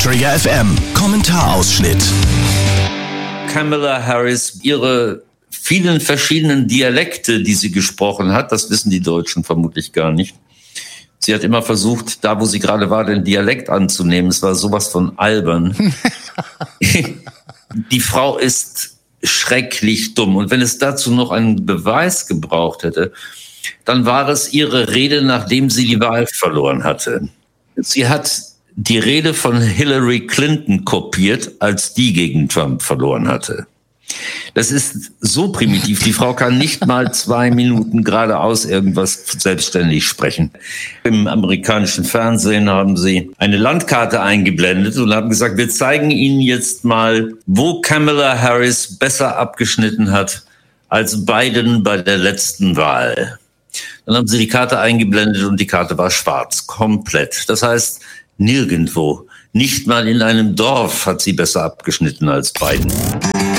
Träger FM. Kommentarausschnitt. Kamala Harris, ihre vielen verschiedenen Dialekte, die sie gesprochen hat, das wissen die Deutschen vermutlich gar nicht. Sie hat immer versucht, da wo sie gerade war, den Dialekt anzunehmen. Es war sowas von albern. Die Frau ist schrecklich dumm. Und wenn es dazu noch einen Beweis gebraucht hätte, dann war es ihre Rede, nachdem sie die Wahl verloren hatte. Sie hat die Rede von Hillary Clinton kopiert, als die gegen Trump verloren hatte. Das ist so primitiv. Die Frau kann nicht mal 2 Minuten geradeaus irgendwas selbstständig sprechen. Im amerikanischen Fernsehen haben sie eine Landkarte eingeblendet und haben gesagt, wir zeigen Ihnen jetzt mal, wo Kamala Harris besser abgeschnitten hat als Biden bei der letzten Wahl. Dann haben sie die Karte eingeblendet und die Karte war schwarz, komplett. Das heißt, nirgendwo, nicht mal in einem Dorf hat sie besser abgeschnitten als Biden.